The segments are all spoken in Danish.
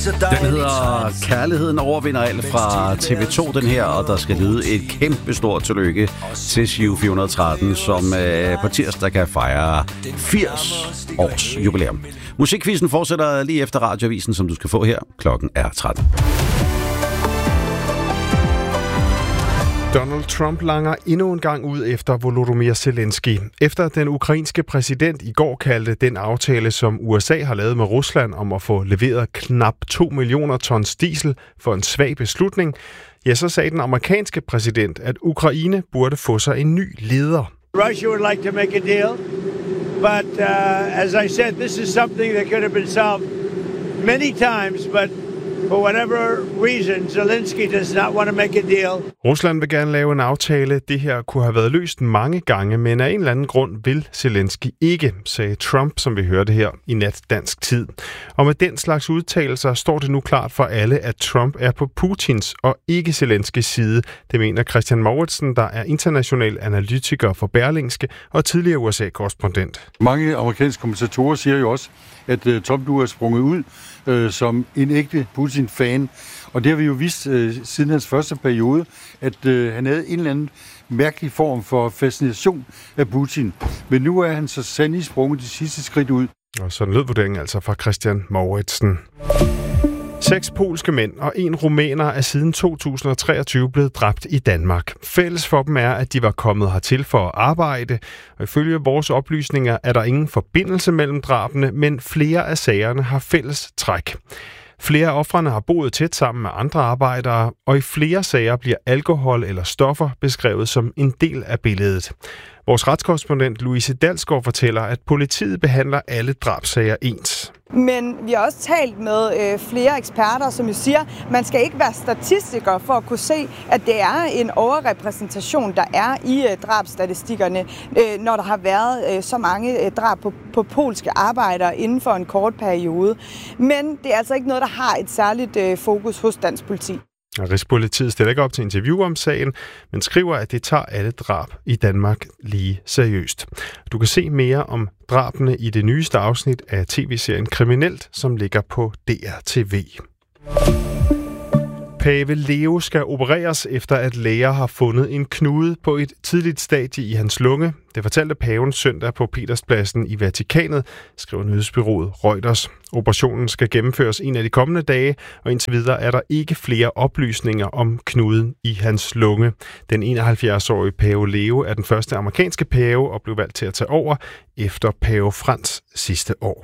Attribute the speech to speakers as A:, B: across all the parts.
A: Den hedder Kærligheden overvinder alt fra TV2, den her, og der skal lyde et kæmpe stort tillykke til Giro 413, som på tirsdag kan fejre 80 års jubilæum. Musikquizzen fortsætter lige efter radioavisen, som du skal få her. Klokken er 13.
B: Donald Trump langer endnu en gang ud efter Volodymyr Zelensky. Efter den ukrainske præsident i går kaldte den aftale, som USA har lavet med Rusland om at få leveret knap 2 millioner tons diesel for en svag beslutning, ja, så sagde den amerikanske præsident, at Ukraine burde få sig en ny leder.
C: Russia would like to make a deal, but as I said, this is something that could have been solved many times, but for whatever reason, Zelensky does not want to make a deal.
B: Rusland vil gerne lave en aftale. Det her kunne have været løst mange gange, men af en eller anden grund vil Zelensky ikke, sagde Trump, som vi hørte her i nat dansk tid. Og med den slags udtalelser står det nu klart for alle, at Trump er på Putins og ikke Zelenskys side. Det mener Christian Mouritsen, der er international analytiker for Berlingske og tidligere USA-korrespondent.
D: Mange amerikanske kommentatorer siger jo også, at Trump nu er sprunget ud som en ægte Putin-fan. Og det har vi jo vist siden hans første periode, at han havde en eller anden mærkelig form for fascination af Putin. Men nu er han så sandelig sprunget de sidste skridt ud.
B: Og sådan lød vurderingen altså fra Christian Mouritsen. 6 polske mænd og 1 rumæner er siden 2023 blevet dræbt i Danmark. Fælles for dem er, at de var kommet hertil for at arbejde, og ifølge vores oplysninger er der ingen forbindelse mellem drabene, men flere af sagerne har fælles træk. Flere af ofrene har boet tæt sammen med andre arbejdere, og i flere sager bliver alkohol eller stoffer beskrevet som en del af billedet. Vores retskorrespondent Louise Dalsgaard fortæller, at politiet behandler alle drabssager ens.
E: Men vi har også talt med flere eksperter, som jo siger, at man skal ikke være statistiker for at kunne se, at det er en overrepræsentation, der er i drabsstatistikkerne, når der har været så mange drab på polske arbejdere inden for en kort periode. Men det er altså ikke noget, der har et særligt fokus hos dansk politi.
B: Rigspolitiet stiller ikke op til interview om sagen, men skriver, at det tager alle drab i Danmark lige seriøst. Du kan se mere om drabene i det nyeste afsnit af tv-serien Kriminelt, som ligger på DRTV. Pave Leo skal opereres efter, at læger har fundet en knude på et tidligt stadie i hans lunge. Det fortalte paven søndag på Peterspladsen i Vatikanet, skriver nyhedsbureauet Reuters. Operationen skal gennemføres en af de kommende dage, og indtil videre er der ikke flere oplysninger om knuden i hans lunge. Den 71-årige pave Leo er den første amerikanske pave og blev valgt til at tage over efter pave Frans sidste år.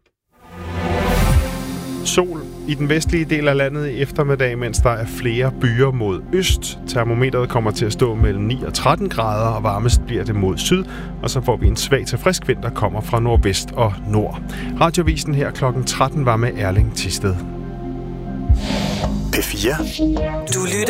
B: Sol i den vestlige del af landet i eftermiddag, mens der er flere byer mod øst. Termometeret kommer til at stå mellem 9 og 13 grader, og varmest bliver det mod syd. Og så får vi en svag til frisk vind, der kommer fra nordvest og nord. Radiovisen her klokken 13 var med Erling Thisted.
F: P4. Du lytter